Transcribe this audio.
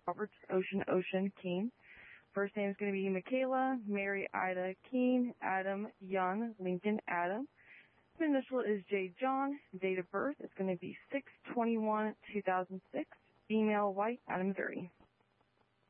Roberts, Ocean, Keene. First name is going to be Michaela, Mary Ida, Keene, Adam, Young, Lincoln, Adam. Initial is J. John. Date of birth is going to be 6/21/2006. Female, white, out of Missouri.